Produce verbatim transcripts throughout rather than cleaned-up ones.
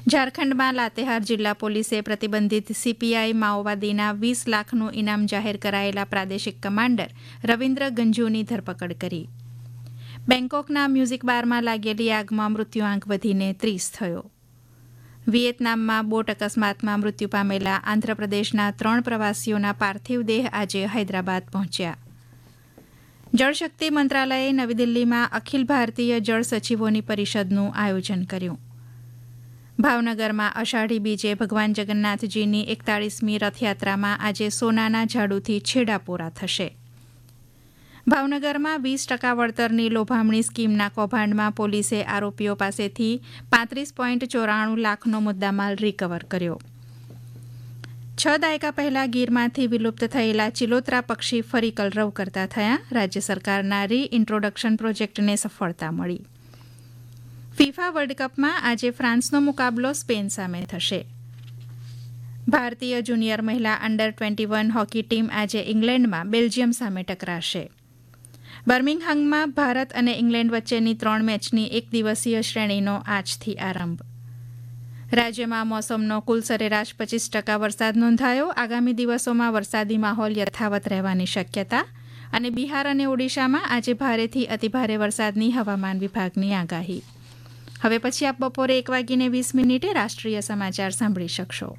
ઝારખંડમાં લાતેહાર જિલ્લા પોલીસે પ્રતિબંધિત સીપીઆઈ માઓવાદીના વીસ લાખનું ઇનામ જાહેર કરાયેલા પ્રાદેશિક કમાન્ડર રવિન્દ્ર ગંજુની ધરપકડ કરી. બેંકોકના મ્યુઝિક બારમાં લાગેલી આગમાં મૃત્યુઆંક વધીને ત્રીસ થયો. વિયેતનામમાં બોટ અકસ્માતમાં મૃત્યુ પામેલા આંધ્રપ્રદેશના ત્રણ પ્રવાસીઓના પાર્થિવ દેહ આજે હૈદરાબાદ પહોંચ્યા. જળશક્તિ મંત્રાલયે નવી દિલ્હીમાં અખિલ ભારતીય જળ સચિવોની પરિષદનું આયોજન કર્યું. ભાવનગરમાં અષાઢી બીજે ભગવાન જગન્નાથજીની એકતાળીસમી રથયાત્રામાં આજે સોનાના ઝાડુથી છેડા પૂરા થશે. ભાવનગરમાં વીસ ટકા વળતરની લોભામણી સ્કીમના કૌભાંડમાં પોલીસે આરોપીઓ પાસેથી પાંત્રીસ પોઈન્ટ ચોરાણું લાખનો મુદ્દામાલ રિકવર કર્યો. છ દાયકા પહેલા ગીરમાંથી વિલુપ્ત થયેલા ચિલોત્રા પક્ષી ફરી કલરવ કરતા થયા. રાજ્ય સરકારના રી ઇન્ટ્રોડક્શન પ્રોજેક્ટને સફળતા મળી. ફીફા વર્લ્ડ કપમાં આજે ફ્રાન્સનો મુકાબલો સ્પેન સામે થશે. ભારતીય જુનિયર મહિલા under twenty one hockey team આજે ઇંગ્લેન્ડમાં બેલ્જિયમ સામે ટકરાશે. બર્મિંગહામમાં ભારત અને ઇંગ્લેન્ડ વચ્ચેની ત્રણ મેચની એક દિવસીય શ્રેણીનો આજથી આરંભ. રાજ્યમાં મોસમનો કુલ સરેરાશ પચીસ ટકા વરસાદ નોંધાયો. આગામી દિવસોમાં વરસાદી માહોલ યથાવત રહેવાની શક્યતા. અને બિહાર અને ઓડિશામાં આજે ભારેથી અતિભારે વરસાદની હવામાન વિભાગની આગાહી. હવે પછી આપ બપોરે એક વાગીને વીસ મિનિટે રાષ્ટ્રીય સમાચાર સાંભળી શકશો.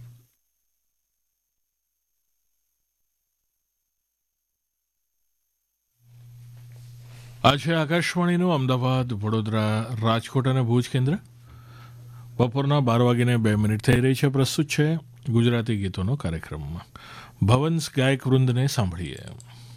આજે આકાશવાણીનું અમદાવાદ, વડોદરા, રાજકોટ અને ભુજ કેન્દ્ર બપોરના બાર વાગીને બે મિનિટ થઈ રહી છે. પ્રસ્તુત છે ગુજરાતી ગીતોનો કાર્યક્રમ. ભવન્સ ગાયક વૃંદને સાંભળીએ.